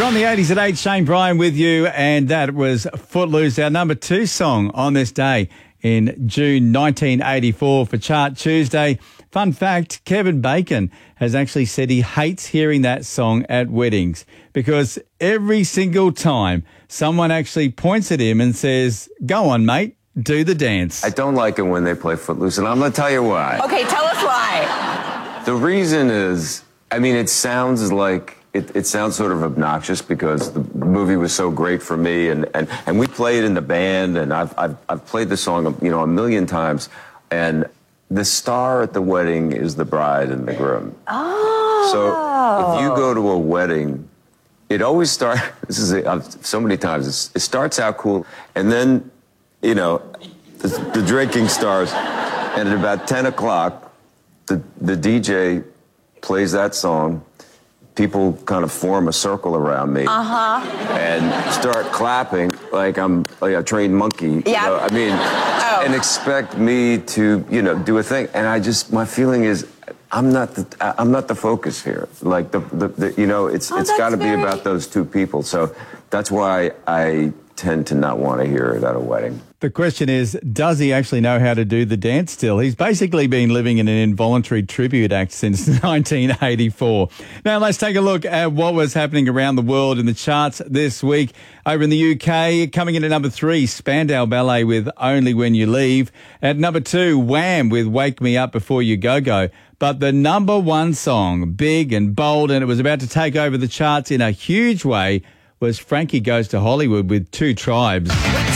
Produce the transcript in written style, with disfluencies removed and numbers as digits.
You're on the 80s at 8, Shane Bryan with you, and that was Footloose, our number 2 song on this day in June 1984 for Chart Tuesday. Fun fact, Kevin Bacon has actually said he hates hearing that song at weddings because every single time someone actually points at him and says, "Go on, mate, do the dance." I don't like it when they play Footloose, and I'm going to tell you why. Okay, tell us why. The reason is, I mean, it sounds like, it sounds sort of obnoxious because the movie was so great for me, and we played in the band, and I've played the song, you know, a million times, and the star at the wedding is the bride and the groom. Oh. So if you go to a wedding, it always starts, this is so many times, it starts out cool, and then, you know, the drinking starts, and at about 10 o'clock, the DJ plays that song. People kind of form a circle around me and start clapping like I'm like a trained monkey. Yeah. You know? I mean, and expect me to, you know, do a thing. And I just, my feeling is, I'm not the focus here. Like the you know, it's got to be about those two people. So that's why I tend to not want to hear it at a wedding. The question is, does he actually know how to do the dance still? He's basically been living in an involuntary tribute act since 1984. Now, let's take a look at what was happening around the world in the charts this week. Over in the UK, coming in at number 3, Spandau Ballet with Only When You Leave. At number 2, Wham with Wake Me Up Before You Go Go. But the number 1 song, big and bold, and it was about to take over the charts in a huge way, was Frankie Goes to Hollywood with Two Tribes.